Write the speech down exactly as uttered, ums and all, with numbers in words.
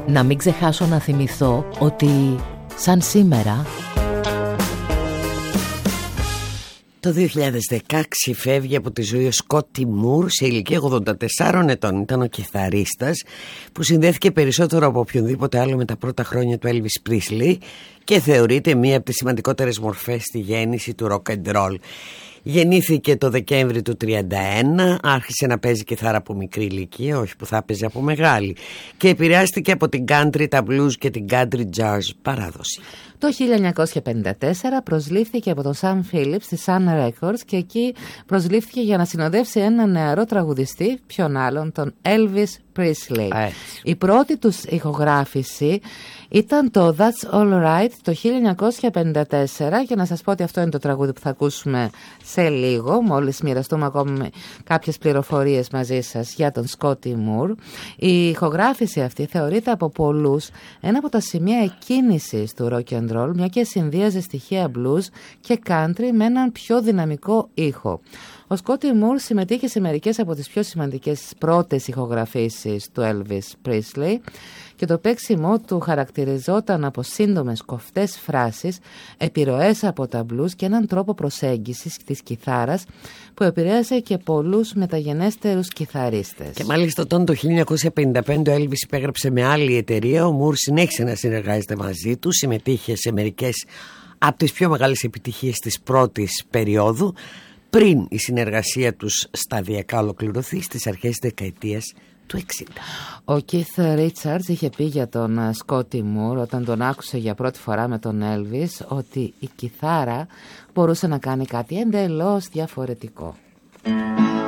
Να μην ξεχάσω να θυμηθώ ότι σαν σήμερα το δύο χιλιάδες δεκαέξι φεύγει από τη ζωή ο Σκότι Μουρ σε ηλικία ογδόντα τεσσάρων ετών. Ήταν ο κιθαρίστας που συνδέθηκε περισσότερο από οποιονδήποτε άλλο με τα πρώτα χρόνια του Elvis Presley και θεωρείται μία από τις σημαντικότερες μορφές στη γέννηση του rock and roll. Γεννήθηκε το Δεκέμβρη του τριάντα ένα, άρχισε να παίζει κιθάρα από μικρή ηλικία, όχι που θα παίζει από μεγάλη, και επηρεάστηκε από την country, τα blues και την country jazz παράδοση. Το χίλια εννιακόσια πενήντα τέσσερα προσλήφθηκε από τον Sam Phillips στη Sun Records και εκεί προσλήφθηκε για να συνοδεύσει έναν νεαρό τραγουδιστή, ποιον άλλον, τον Elvis Presley. Έτσι. Η πρώτη τους ηχογράφηση ήταν το That's All Right το χίλια εννιακόσια πενήντα τέσσερα και να σας πω ότι αυτό είναι το τραγούδι που θα ακούσουμε σε λίγο, μόλις μοιραστούμε ακόμη κάποιες πληροφορίες μαζί σας για τον Σκότι Μουρ. Η ηχογράφηση αυτή θεωρείται από πολλούς ένα από τα σημεία εκκίνησης του rock and roll, μια και συνδύαζε στοιχεία blues και country με έναν πιο δυναμικό ήχο. Ο Σκότι Μουρ συμμετείχε σε μερικές από τις πιο σημαντικές πρώτες ηχογραφήσεις του Elvis Presley και το παίξιμό του χαρακτηριζόταν από σύντομες κοφτές φράσεις, επιρροές από τα blues και έναν τρόπο προσέγγισης της κιθάρας που επηρέασε και πολλούς μεταγενέστερους κιθαρίστες. Και μάλιστα τον το χίλια εννιακόσια πενήντα πέντε ο Elvis υπέγραψε με άλλη εταιρεία, ο Μουρ συνέχισε να συνεργάζεται μαζί του, συμμετείχε σε μερικές από τις πιο μεγάλες επιτυχίες της πρώτης περίοδου, πριν η συνεργασία τους σταδιακά ολοκληρωθεί στις αρχές της δεκαετίας του εξήντα. Ο Keith Richards είχε πει για τον Σκότι Μουρ όταν τον άκουσε για πρώτη φορά με τον Elvis ότι η κιθάρα μπορούσε να κάνει κάτι εντελώς διαφορετικό.